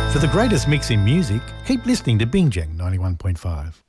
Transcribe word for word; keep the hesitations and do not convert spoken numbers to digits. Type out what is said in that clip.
For the greatest mix in music, keep listening to Bingjang ninety-one point five.